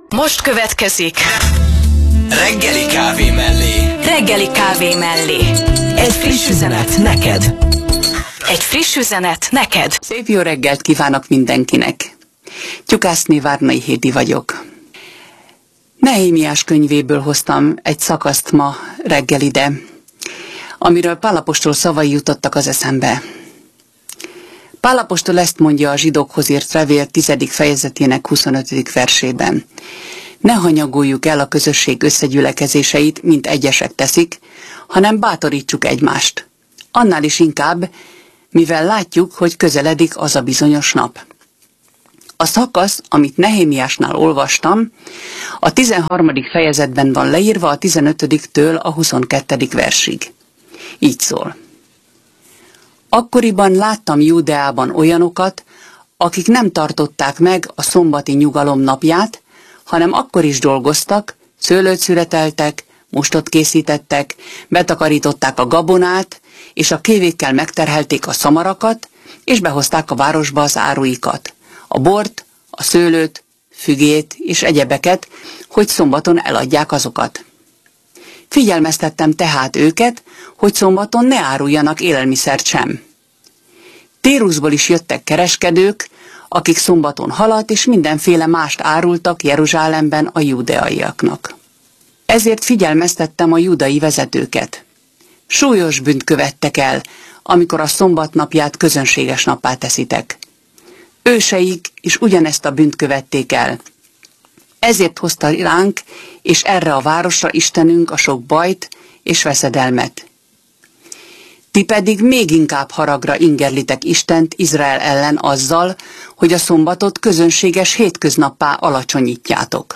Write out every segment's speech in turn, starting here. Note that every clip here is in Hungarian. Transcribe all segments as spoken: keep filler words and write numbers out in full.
Most következik Reggeli kávé mellé. Reggeli kávé mellé. Egy friss üzenet neked. Egy friss üzenet neked. Szép jó reggelt kívánok mindenkinek. Tyukászné Várnai Hédi vagyok. Nehémiás könyvéből hoztam egy szakaszt ma reggel ide, amiről Pál apostol szavai jutottak az eszembe. Pál apostol ezt mondja a zsidókhoz írt levél tizedik fejezetének huszonötödik versében. Ne hanyagoljuk el a közösség összegyülekezéseit, mint egyesek teszik, hanem bátorítsuk egymást. Annál is inkább, mivel látjuk, hogy közeledik az a bizonyos nap. A szakasz, amit Nehémiásnál olvastam, a tizenharmadik fejezetben van leírva a tizenötödiktől a huszonkettedik versig. Így szól. Akkoriban láttam Júdeában olyanokat, akik nem tartották meg a szombati nyugalom napját, hanem akkor is dolgoztak, szőlőt szüreteltek, mustot készítettek, betakarították a gabonát, és a kévékkel megterhelték a szamarakat, és behozták a városba az áruikat, a bort, a szőlőt, fügét és egyebeket, hogy szombaton eladják azokat. Figyelmeztettem tehát őket, hogy szombaton ne áruljanak élelmiszert sem. Tírusból is jöttek kereskedők, akik szombaton halat és mindenféle mást árultak Jeruzsálemben a júdeaiaknak. Ezért figyelmeztettem a júdai vezetőket. Súlyos bűnt követtek el, amikor a szombat napját közönséges nappá teszitek. Őseik is ugyanezt a bűnt követték el. Ezért hozta ránk és erre a városra Istenünk a sok bajt és veszedelmet. Ti pedig még inkább haragra ingerlitek Istent Izrael ellen azzal, hogy a szombatot közönséges hétköznappá alacsonyítjátok.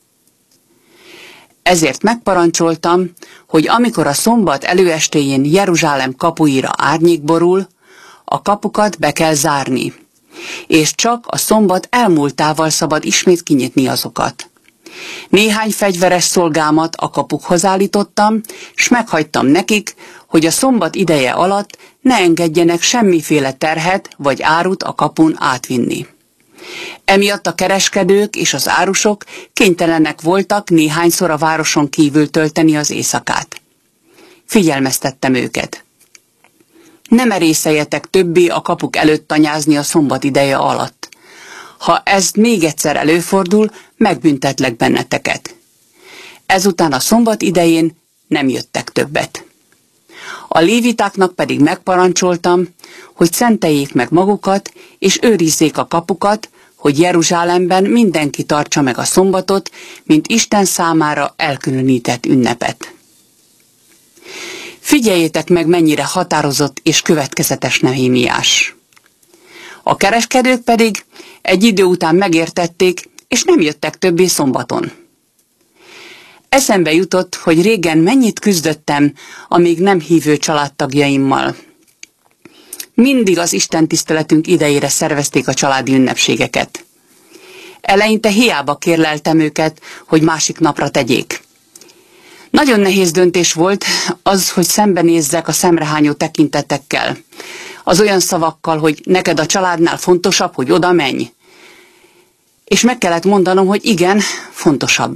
Ezért megparancsoltam, hogy amikor a szombat előestéjén Jeruzsálem kapuira árnyék borul, a kapukat be kell zárni, és csak a szombat elmúltával szabad ismét kinyitni azokat. Néhány fegyveres szolgámat a kapukhoz állítottam, s meghagytam nekik, hogy a szombat ideje alatt ne engedjenek semmiféle terhet vagy árut a kapun átvinni. Emiatt a kereskedők és az árusok kénytelenek voltak néhányszor a városon kívül tölteni az éjszakát. Figyelmeztettem őket. Ne merészeljetek többé a kapuk előtt tanyázni a szombat ideje alatt. Ha ez még egyszer előfordul, megbüntetlek benneteket. Ezután a szombat idején nem jöttek többet. A lévitáknak pedig megparancsoltam, hogy szenteljék meg magukat, és őrizzék a kapukat, hogy Jeruzsálemben mindenki tartsa meg a szombatot, mint Isten számára elkülönített ünnepet. Figyeljétek meg, mennyire határozott és következetes Nehémiás. A kereskedők pedig egy idő után megértették, és nem jöttek többé szombaton. Eszembe jutott, hogy régen mennyit küzdöttem a még nem hívő családtagjaimmal. Mindig az istentiszteletünk idejére szervezték a családi ünnepségeket. Eleinte hiába kérleltem őket, hogy másik napra tegyék. Nagyon nehéz döntés volt az, hogy szembenézzek a szemrehányó tekintetekkel, az olyan szavakkal, hogy neked a családnál fontosabb, hogy oda menj. És meg kellett mondanom, hogy igen, fontosabb.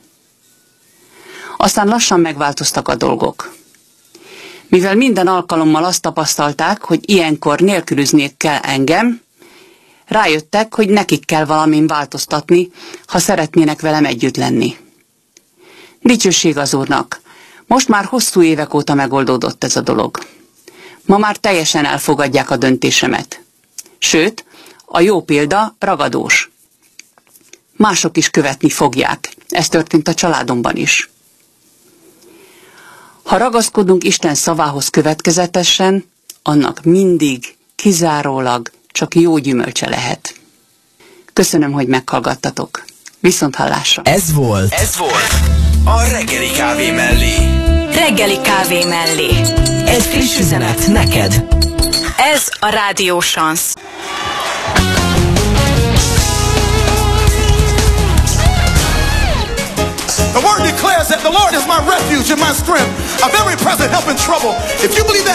Aztán lassan megváltoztak a dolgok. Mivel minden alkalommal azt tapasztalták, hogy ilyenkor nélkülözniük kell engem, rájöttek, hogy nekik kell valamin változtatni, ha szeretnének velem együtt lenni. Dicsőség az Úrnak! Most már hosszú évek óta megoldódott ez a dolog. Ma már teljesen elfogadják a döntésemet. Sőt, a jó példa ragadós. Mások is követni fogják. Ez történt a családomban is. Ha ragaszkodunk Isten szavához következetesen, annak mindig, kizárólag csak jó gyümölcse lehet. Köszönöm, hogy meghallgattatok. Viszonthallásra! Ez volt Ez volt a Reggeli kávé mellé. Reggeli kávé mellé. egy friss üzenet neked. Ez a Rádió Sansz. The word declares that the Lord is my refuge and my strength, a very present help in trouble. If you believe that